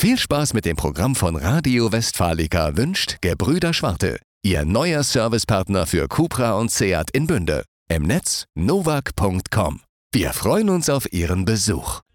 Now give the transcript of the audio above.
Viel Spaß mit dem Programm von Radio Westfalica wünscht Gebrüder Schwarte, Ihr neuer Servicepartner für Cupra und Seat in Bünde. Im Netz novak.com. Wir freuen uns auf Ihren Besuch.